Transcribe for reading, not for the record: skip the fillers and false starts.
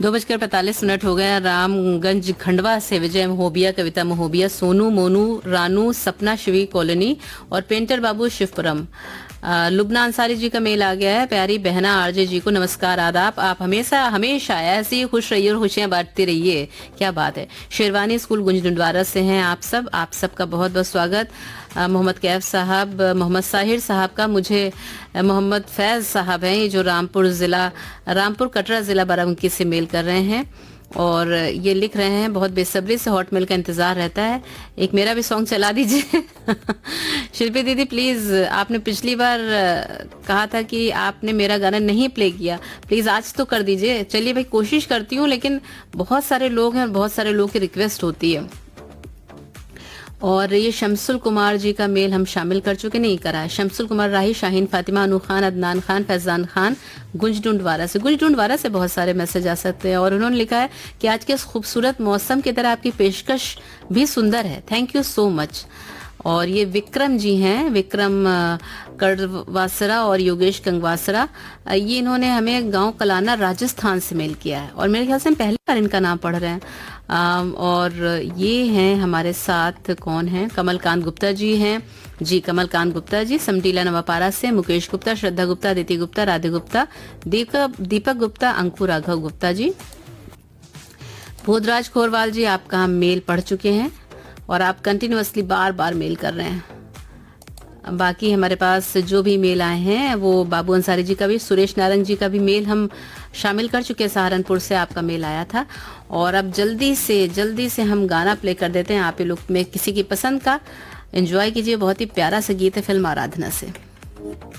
2:45 हो गए। रामगंज खंडवा से विजय महोबिया, कविता महोबिया, सोनू, मोनू, रानू, सपना, शिवी कॉलोनी और पेंटर बाबू शिवपुरम। लुबना अंसारी जी का मेल आ गया है। प्यारी बहना आरजे जी को नमस्कार, आदाब। आप हमेशा हमेशा ऐसे ही खुश रहिए और खुशियां बांटती रहिए। क्या बात है। शेरवानी स्कूल गुंजडुंडवारा से हैं आप सबका बहुत बहुत स्वागत। मोहम्मद कैफ साहब, मोहम्मद साहिर साहब का मुझे मोहम्मद फैज साहब हैं, ये जो रामपुर कटरा जिला बाराबंकी से मेल कर रहे हैं और ये लिख रहे हैं बहुत बेसब्री से हॉट मिल का इंतजार रहता है, एक मेरा भी सॉन्ग चला दीजिए। शिल्पी दीदी प्लीज, आपने पिछली बार कहा था कि आपने मेरा गाना नहीं प्ले किया, प्लीज आज तो कर दीजिए। चलिए भाई, कोशिश करती हूँ, लेकिन बहुत सारे लोग हैं और बहुत सारे लोगों की रिक्वेस्ट होती है। और ये शमसुल कुमार जी का मेल हम शामिल कर चुके, नहीं करा है। शमसुल कुमार राही, शाहीन फातिमा, अनु खान, अदनान खान, फैजान खान, गुंजडुंडवारा से बहुत सारे मैसेज आ सकते हैं। और उन्होंने लिखा है कि आज के इस खूबसूरत मौसम की तरह आपकी पेशकश भी सुंदर है, थैंक यू सो मच। और ये विक्रम जी हैं, विक्रम कड़वासरा और योगेश कंगवासरा, ये इन्होंने हमें गांव कलाना राजस्थान से मेल किया है और मेरे ख्याल से हम पहली बार इनका नाम पढ़ रहे हैं। और ये हैं हमारे साथ, कौन है, कमलकांत गुप्ता जी हैं जी, कमलकांत गुप्ता जी समटीला नवापारा से, मुकेश गुप्ता, श्रद्धा गुप्ता, अदिति गुप्ता, राधे गुप्ता, दीपक गुप्ता, अंकुर राघव गुप्ता जी। भोदराज खोरवाल जी, आपका हम मेल पढ़ चुके हैं और आप कंटिन्यूअसली बार बार मेल कर रहे हैं। बाकी हमारे पास जो भी मेल आए हैं वो बाबू अंसारी जी का भी, सुरेश नारंग जी का भी मेल हम शामिल कर चुके हैं। सहारनपुर से आपका मेल आया था। और अब जल्दी से हम गाना प्ले कर देते हैं, आप ये लोग में किसी की पसंद का। एंजॉय कीजिए, बहुत ही प्यारा सा गीत है फिल्म आराधना से।